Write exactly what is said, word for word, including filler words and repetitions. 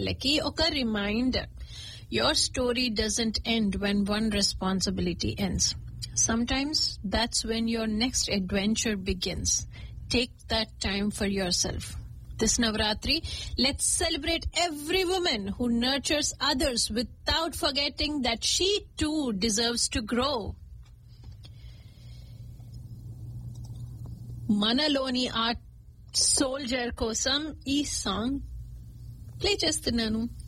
వాళ్ళకి ఒక reminder. Your story doesn't end when one responsibility ends. Sometimes that's when your next adventure begins. Take that time for yourself. This Navratri, let's celebrate every woman who nurtures others without forgetting that she too deserves to grow. మనలోని ఆ soldier కోసం ఈ song play చేస్తున్నాను.